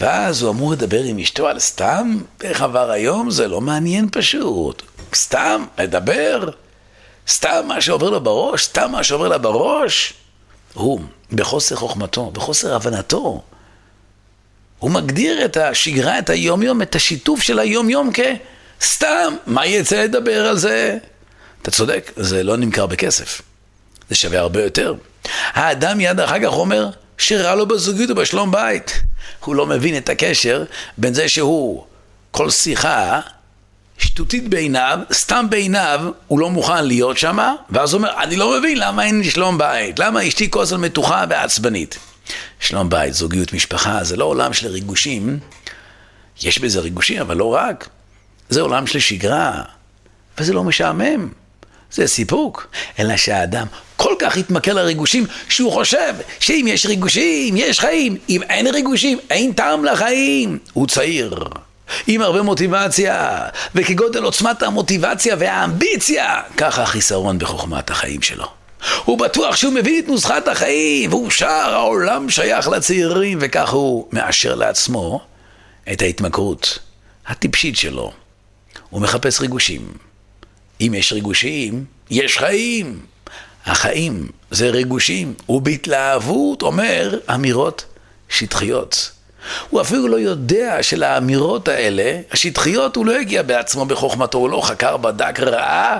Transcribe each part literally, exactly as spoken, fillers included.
ואז הוא אמור לדבר עם אשתו על סתם, איך עבר היום, זה לא מעניין פשוט. סתם, לדבר, סתם מה שעובר לו בראש, סתם מה שעובר לו בראש. הוא, בחוסר חוכמתו, בחוסר הבנתו, הוא מגדיר את השגרה, את היום-יום, את השיתוף של היום-יום כסתם, מה יצא לדבר על זה? אתה צודק, זה לא נמכר בכסף. זה שווה הרבה יותר. האדם יד אחר כך אומר שרע לו בזוגיות ובשלום בית. הוא לא מבין את הקשר בין זה שהוא כל שיחה שטותית בעיניו, סתם בעיניו, הוא לא מוכן להיות שם, ואז הוא אומר, אני לא מבין למה אין לי שלום בית, למה אשתי כל הזמן מתוחה ועצבנית. שלום בית, זוגיות, משפחה, זה לא עולם של ריגושים, יש בזה ריגושים, אבל לא רק. זה עולם של שגרה, וזה לא משעמם, זה סיפוק. אלא שהאדם כל כך התמכר לריגושים, שהוא חושב שאם יש ריגושים, יש חיים. אם אין ריגושים, אין טעם לחיים. הוא צעיר, עם הרבה מוטיבציה, וכגודל עוצמת המוטיבציה והאמביציה, ככה החיסרון בחוכמת החיים שלו. הוא בטוח שהוא מביא את נוסחת החיים, והוא שר, העולם שייך לצעירים, וכך הוא מאשר לעצמו את ההתמכרות הטיפשית שלו. הוא מחפש ריגושים. אם יש ריגושים, יש חיים. החיים זה ריגושים, ובהתלהבות אומר אמירות שטחיות. הוא אפילו לא יודע שלאמירות האלה, השטחיות, הוא לא הגיע בעצמו בחוכמתו, הוא לא חקר, בדק, ראה,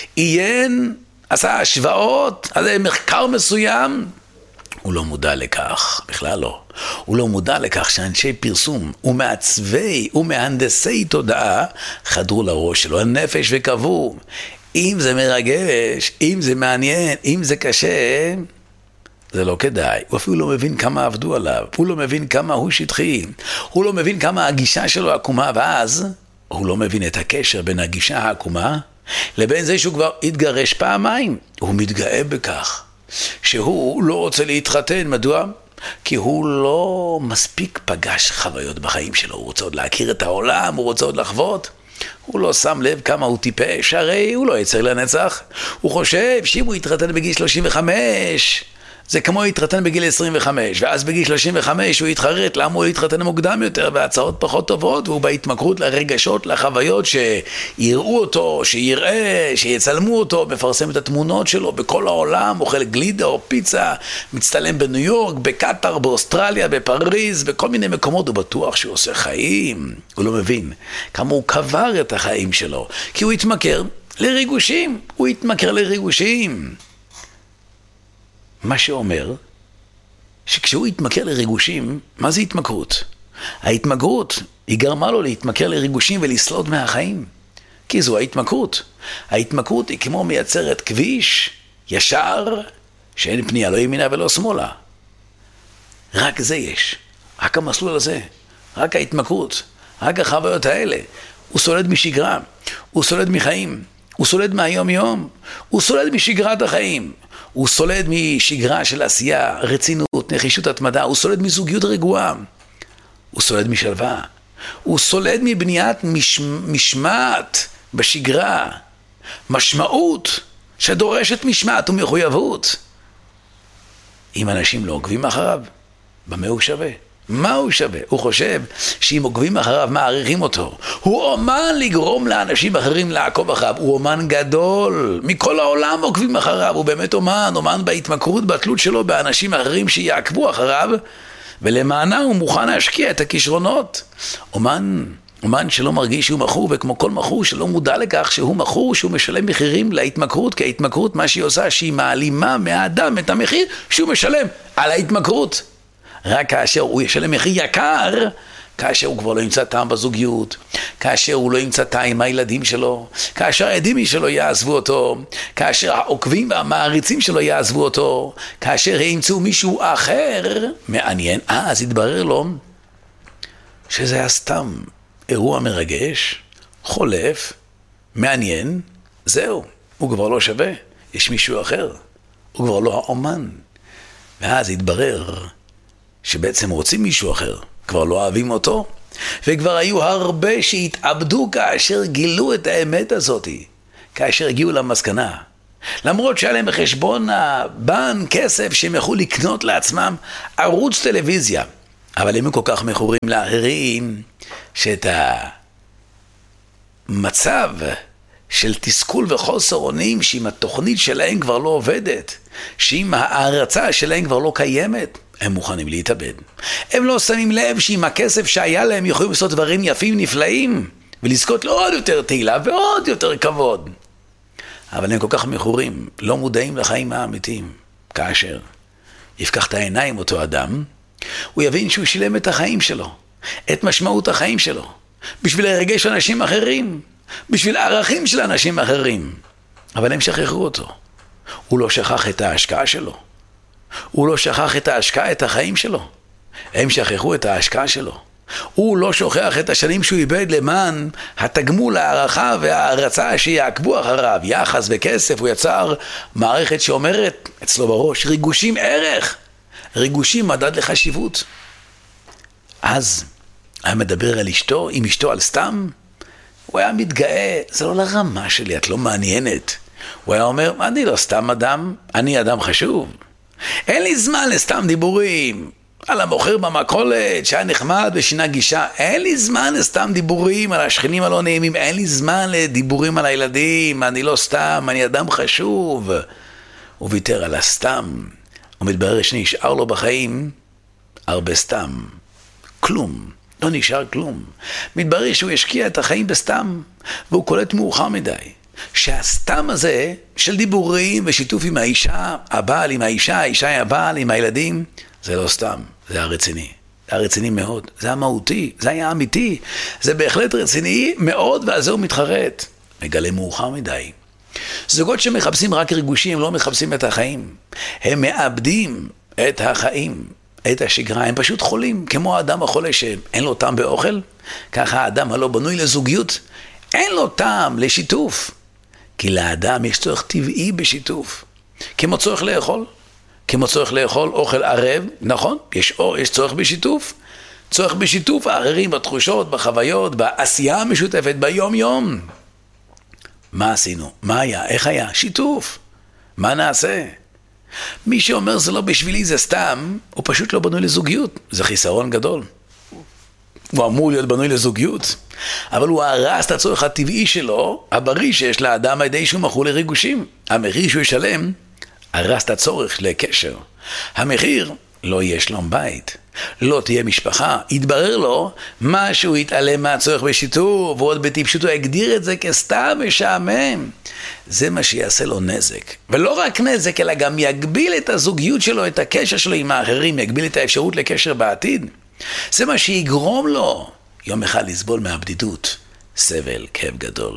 עיין, עשה השוואות, עשה מחקר מסוים. הוא לא מודע לכך, בכלל לא. הוא לא מודע לכך שאנשי פרסום ומעצבי ומהנדסי תודעה חדרו לראש שלו, הנפש, וקבעו, אם זה מרגש, אם זה מעניין, אם זה קשה, זה לא כדאי. הוא אפילו לא מבין כמה עבדו עליו, הוא לא מבין כמה הוא שטחי, הוא לא מבין כמה הגישה שלו עקומה, ואז הוא לא מבין את הקשר בין הגישה העקומה לבין זה שהוא כבר התגרש פעמיים. הוא מתגאה בכך שהוא לא רוצה להתחתן. מדוע? כי הוא לא מספיק פגש חוויות בחיים שלו, הוא רוצה עוד להכיר את העולם, הוא רוצה עוד לחוות. הוא לא שם לב כמה הוא טיפש, הרי הוא לא יצר לנצח. הוא חושב שאם הוא יתחתן בגיל שלושים וחמש, זה כמו יתחתן בגיל עשרים וחמש, ואז בגיל שלושים וחמש הוא יתחרט למה הוא יתחתן מוקדם יותר, והצעות פחות טובות, והוא בהתמכרות לרגשות, לחוויות שיראו אותו, שיראה, שיצלמו אותו, מפרסם את התמונות שלו בכל העולם, אוכל גלידה או פיצה, מצטלם בניו יורק, בקטר, באוסטרליה, בפריז, בכל מיני מקומות. הוא בטוח שהוא עושה חיים. הוא לא מבין כמה הוא קבר את החיים שלו, כי הוא התמכר לריגושים, הוא התמכר לריגושים. מה שאומר שכשהוא התמכר לריגושים, מה זה התמכרות? ההתמכרות היא גרמה לו להתמכר לריגושים ולסלוד מהחיים, כי זו ההתמכרות. ההתמכרות היא כמו מייצרת כביש ישר שאין פנייה לא ימינה ולא שמאלה. רק זה יש, רק המסלול הזה, רק ההתמכרות, רק החוויות האלה. הוא סולד משגרה, הוא סולד מחיים, הוא סולד מהיום יום, הוא סולד משגרת החיים, הוא סולד משגרה של עשייה, רצינות, נחישות, התמדה, הוא סולד מזוגיות רגועה, הוא סולד משלווה, הוא סולד מבניית מש... משמעת בשגרה, משמעות שדורשת משמעת ומחויבות. אם אנשים לא עוקבים אחריו, במה הוא שווה? מה הוא שווה? הוא חושב שאם עוקבים אחריו מעריכים אותו. הוא אומן לגרום לאנשים אחרים לעקוב אחריו. הוא אומן גדול. מכל העולם עוקבים אחריו. הוא באמת אומן, אומן בהתמכרות, בתלות שלו באנשים אחרים שיעקבו אחריו, ולמענה הוא מוכן להשקיע את הכישרונות. אומן, אומן שלא מרגיש שהוא מכור, וכמו כל מכור שלא מודע לכך שהוא מכור, שהוא משלם מחירים להתמכרות, כי ההתמכרות מה שהיא עושה, שהיא מעלימה מהאדם את המחיר שהוא משלם על ההתמכרות. רק כאשר הוא ישלם מחיר יקר, כאשר הוא כבר לא ימצא טעם בזוגיות, כאשר הוא לא ימצא טעם עם הילדים שלו, כאשר העדים שלו יעזבו אותו, כאשר העוקבים והמעריצים שלו יעזבו אותו, כאשר ימצאו מישהו אחר מעניין, אז יתברר לו שזה היה סתם אירוע מרגש, חולף, מעניין, זהו, הוא כבר לא שווה, יש מישהו אחר, הוא כבר לא האומן. ואז יתברר שבעצם רוצים מישהו אחר, כבר לא אוהבים אותו, וכבר היו הרבה שהתאבדו כאשר גילו את האמת הזאת, כאשר הגיעו למסקנה. למרות שהיה להם בחשבון הבנק כסף שהם יכולו לקנות לעצמם ערוץ טלוויזיה, אבל הם כל כך מכורים לאחרים, שאת המצב של תסכול וחוסר אונים, שאם התוכנית שלהם כבר לא עובדת, שאם ההערצה שלהם כבר לא קיימת, הם מוכנים להתאבד. הם לא שמים לב שעם הכסף שהיה להם יכולים לעשות דברים יפים נפלאים, ולזכות לעוד יותר תהילה ועוד יותר כבוד. אבל הם כל כך מכורים, לא מודעים לחיים האמיתיים. כאשר יפקח את העיניים אותו אדם, הוא יבין שהוא שילם את החיים שלו, את משמעות החיים שלו, בשביל לרגש אנשים אחרים, בשביל ערכים של אנשים אחרים. אבל הם שכחו אותו. הוא לא שכח את ההשקעה שלו. הוא לא שכח את ההשקעה, את החיים שלו. הם שכחו את ההשקעה שלו. הוא לא שוכח את השנים שהוא איבד למען התגמול, הערכה וההרצה שיעקבו אחריו. יחס וכסף, הוא יצר מערכת שאומרת אצלו בראש, ריגושים ערך, ריגושים מדד לחשיבות. אז היה מדבר על אשתו, עם אשתו על סתם, הוא היה מתגאה, זה לא לרמה שלי, את לא מעניינת. הוא היה אומר, אני לא סתם אדם, אני אדם חשוב. אין לי זמן לסתם דיבורים. על המוכר במכולת שהיה נחמד ושינה גישה, אין לי זמן לסתם דיבורים על השכנים הלא נעימים, אין לי זמן לדיבורים על הילדים, אני לא סתם, אני אדם חשוב. הוא ויתר על הסתם, ומתברר שנשאר לו בחיים הרבה סתם, כלום, לא נשאר כלום. מתברר שהוא השקיע את החיים בסתם, והוא קולט מאוחר מדי, שהסתם הזה של דיבורים ושיתוף עם האישה, הבעל עם האישה, האישה עם הבעל עם הילדים, זה לא סתם, זה הרציני. זה הרציני מאוד, זה המהותי, זה היה אמיתי. זה בהחלט רציני מאוד, ועל זה הוא מתחרט. מגלה מאוחר מדי. זוגות שמחפשים רק ריגושים, לא מחפשים את החיים. הם מאבדים את החיים, את השגרה. הם פשוט חולים, כמו האדם החולה שאין לו טעם באוכל. ככה האדם הלא בנוי לזוגיות, אין לו טעם לשיתוף. כי לאדם יש צורך טבעי בשיתוף. כמו צורך לאכול. כמו צורך לאכול אוכל ערב, נכון? יש, יש צורך בשיתוף. צורך בשיתוף האחרים בתחושות, בחוויות, בעשייה המשותפת, ביום יום. מה עשינו? מה היה? איך היה? שיתוף. מה נעשה? מי שאומר זה לא בשבילי, זה סתם, הוא פשוט לא בנוי לזוגיות. זה חיסרון גדול. הוא אמור להיות בנוי לזוגיות, אבל הוא הרס את הצורך הטבעי שלו, הבריא שיש לאדם, על ידי שהוא מכור לריגושים. המחיר שהוא ישלם, הרס את הצורך לקשר. המחיר, לא יהיה שלום בית, לא תהיה משפחה. יתברר לו משהו יתעלם מהצורך בשיתוף, ועוד בטיפשות הוא הגדיר את זה כסתם משעמם. זה מה שיעשה לו נזק. ולא רק נזק, אלא גם יגביל את הזוגיות שלו, את הקשר שלו עם האחרים, יגביל את האפשרות לקשר בעתיד. זה מה שיגרום לו יום אחד לסבול מהבדידות, סבל, כאב גדול.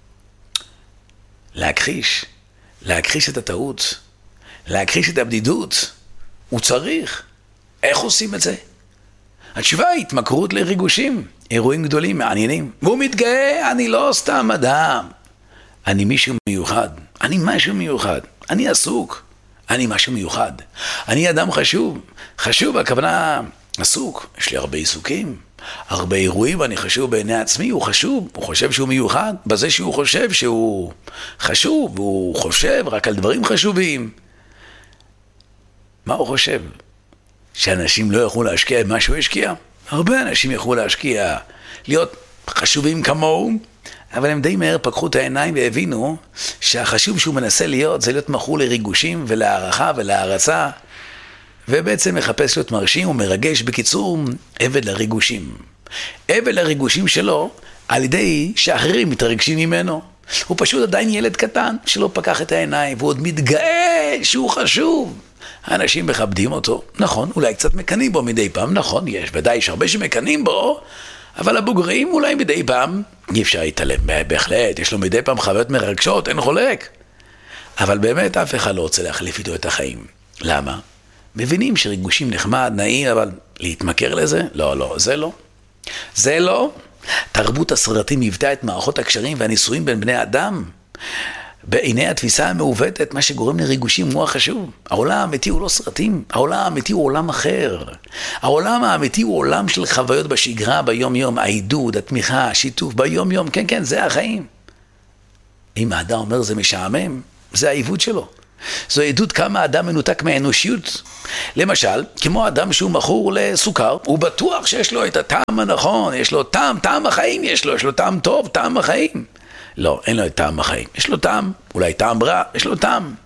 להכחיש, להכחיש את הטעות, להכחיש את הבדידות, הוא צריך. איך עושים את זה? התשובה היא התמכרות לריגושים, אירועים גדולים, מעניינים. והוא מתגאה, אני לא סתם אדם. אני מישהו מיוחד. אני משהו מיוחד. אני עסוק. אני משהו מיוחד. אני אדם חשוב. חשוב, הכוונה עסוק. יש לי הרבה עיסוקים, הרבה אירועים, אני חשוב בעיני עצמי. הוא חשוב. הוא חושב שהוא מיוחד. בזה שהוא חושב שהוא חשוב, הוא חושב רק על דברים חשובים. מה הוא חושב? שאנשים לא יכולו להשקיע את מה שהוא השקיע? הרבה אנשים יכולו להשקיע, להיות חשובים כמוהו, אבל הם די מהר פקחו את העיניים והבינו שהחשוב שהוא מנסה להיות זה להיות מכור לריגושים ולהערכה ולהערצה, ובעצם מחפש להיות מרשים ומרגש. בקיצור, עבד לריגושים. עבד לריגושים שלו על ידי שאחרים מתרגשים ממנו. הוא פשוט עדיין ילד קטן שלא פקח את העיניים, והוא עוד מתגאה שהוא חשוב. האנשים מכבדים אותו, נכון, אולי קצת מקנים בו מדי פעם, נכון, יש, ודאי יש הרבה שמקנים בו, אבל הבוגרים אולי מדי פעם, אי אפשר להתעלם, בהחלט, יש לו מדי פעם חוויות מרגשות, אין חולק. אבל באמת אף אחד לא רוצה להחליף איתו את החיים. למה? מבינים שריגושים נחמד, נעים, אבל להתמכר לזה? לא, לא, זה לא. זה לא. תרבות הסרטים היוותה את מערכות הקשרים והניסויים בין בני אדם. בעיני התפיסה המעוותת, מה שגורם לריגושים הוא החשוב. העולם האמיתי הוא לא סרטים, העולם האמיתי הוא עולם אחר. העולם האמיתי הוא עולם של חוויות בשגרה, ביום יום, העידוד, התמיכה, השיתוף, ביום יום, כן, כן, זה החיים. אם האדם אומר זה משעמם, זה העיוות שלו. זו עדות כמה אדם מנותק מהאנושיות. למשל, כמו אדם שהוא מכור לסוכר, הוא בטוח שיש לו את הטעם הנכון, יש לו טעם, טעם החיים יש לו, יש לו טעם טוב, טעם החיים. לא, אין לו את טעם החיים. יש לו טעם, אולי טעם רע, יש לו טעם.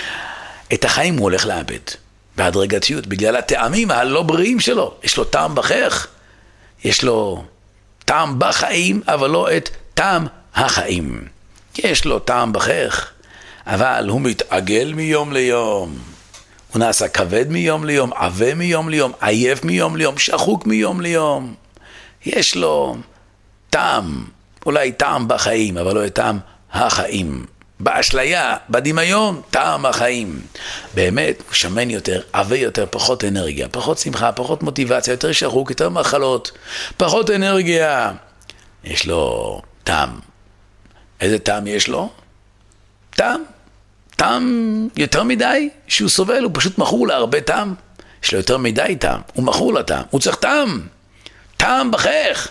את החיים הוא הולך לאבד, בהדרגתיות, בגלל הטעמים הלא בריאים שלו. יש לו טעם בחייך, יש לו טעם בחיים, אבל לא את טעם החיים. יש לו טעם בחייך, אבל הוא מתעגל מיום ליום. הוא נעשה כבד מיום ליום, עווה מיום ליום, עייף מיום ליום, שחוק מיום ליום. יש לו טעם, אולי טעם בחיים, אבל לא את טעם החיים. באשליה, בדמיון, טעם החיים. באמת, הוא שמן יותר, עווה יותר, פחות אנרגיה, פחות שמחה, פחות מוטיבציה, יותר שחוק, יותר מחלות, פחות אנרגיה. יש לו טעם. איזה טעם יש לו? טעם. טעם יותר מדי שהוא סובל, הוא פשוט מכור להרבה טעם. יש לו יותר מדי טעם, הוא מכור לטעם, הוא צריך טעם. טעם בחייך.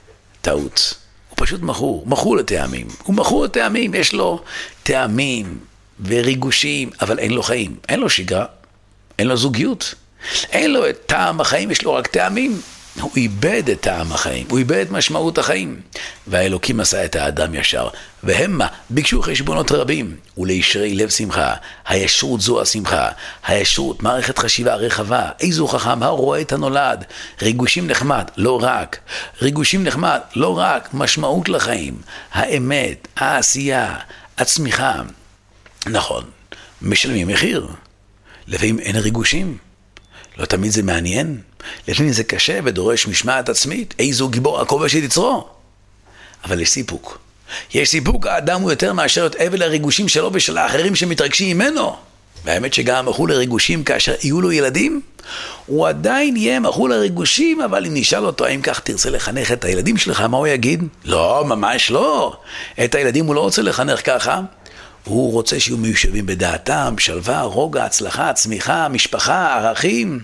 טעות. הוא פשוט מכור, מכור לטעמים. הוא מכור לטעמים, יש לו טעמים וריגושים, אבל אין לו חיים. אין לו שגרה, אין לו זוגיות. אין לו את טעם החיים, יש לו רק טעמים. הוא איבד את טעם החיים, הוא איבד את משמעות החיים. והאלוקים עשה את האדם ישר. והם מה? ביקשו חשבונות רבים. ולישרי לב שמחה. הישרות זו השמחה. הישרות, מערכת חשיבה רחבה. איזו חכם, הרואה את הנולד. ריגושים נחמד, לא רק. ריגושים נחמד, לא רק. משמעות לחיים. האמת, העשייה, הצמיחה. נכון, משלמים מחיר. לפעמים אין ריגושים. לא תמיד זה מעניין. לפעמים זה קשה ודורש משמעת עצמית. איזו גיבור הכובש את יצרו. אבל יש סיפוק. יש סיפוק, האדם הוא יותר מאשר את אבל הריגושים שלו ושל האחרים שמתרגשים ממנו. והאמת שגם מכור לריגושים כאשר יהיו לו ילדים, הוא עדיין יהיה מכור לריגושים, אבל אם נשאל אותו האם כך תרצה לחנך את הילדים שלך, מה הוא יגיד? לא, ממש לא. את הילדים הוא לא רוצה לחנך ככה. הוא רוצה שיהיו מיושבים בדעתם, שלווה, רוגע, הצלחה, צמיחה, משפחה, ערכים.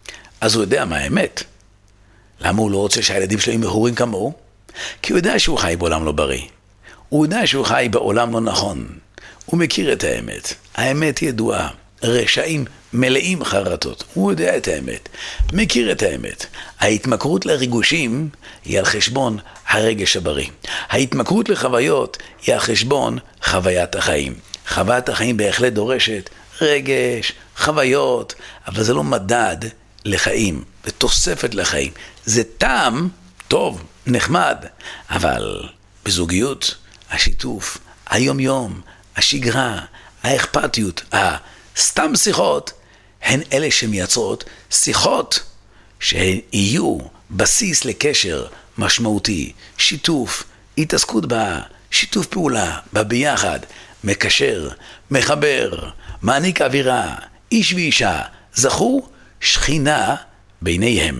אז הוא יודע מה האמת. למה הוא לא רוצה שהילדים שלו יהיו מכורים כמוהו? כי הוא יודע שהוא חי בעולם לא בריא. הוא יודע שהוא חי בעולם לא נכון. הוא מכיר את האמת. האמת ידועה. רשעים מלאים חרטות. הוא יודע את האמת. מכיר את האמת. ההתמכרות לריגושים היא על חשבון הרגש הבריא. ההתמכרות לחוויות היא על חשבון חוויית החיים. חוויית החיים בהחלט דורשת רגש, חוויות, אבל זה לא מדד לחיים, זה תוספת לחיים. זה טעם טוב, נחמד, אבל בזוגיות, השיתוף, היום יום, השגרה, האכפתיות, הסתם שיחות, הן אלה שמייצרות שיחות שהן יהיו בסיס לקשר משמעותי, שיתוף, התעסקות בה, שיתוף פעולה, בביחד, מקשר, מחבר, מעניק אווירה, איש ואישה, זכו שכינה ביניהם.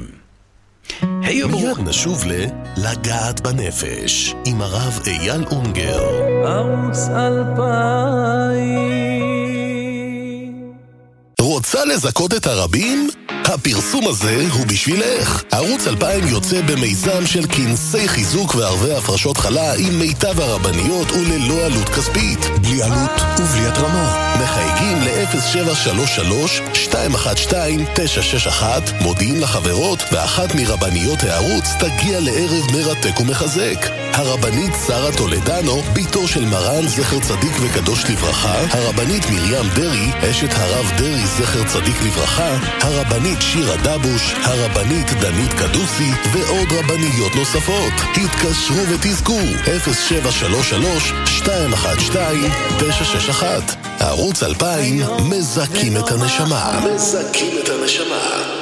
מיד נשוב לגעת בנפש עם הרב אייל אונגר. ערוץ אלפיים. רוצה לזכות את הרבים? הפרסום הזה הוא בשבילך. ערוץ אלפיים יוצא במיזם של כנסי חיזוק וערבי הפרשות חלה עם מיטב הרבניות וללא עלות כספית. בלי עלות ובלי התרמה. מחייגים ל-אפס שבע שלוש שלוש שתיים אחת שתיים תשע שש אחת, מודיעים לחברות, ואחת מרבניות הערוץ תגיע לערב מרתק ומחזק. הרבנית שרה טולדנו, ביתו של מרן זכר צדיק וקדוש לברכה, הרבנית מרים דרי, אשת הרב דרי זכר צדיק לברכה, הרבנית שירה דבוש, הרבנית דנית קדוסי ועוד רבניות נוספות. התקשרו ותזכו אפס שבע שלוש שלוש שתיים אחת שתיים תשע שש אחת. ערוץ אלפיים מזכים את הנשמה. מזכים את הנשמה.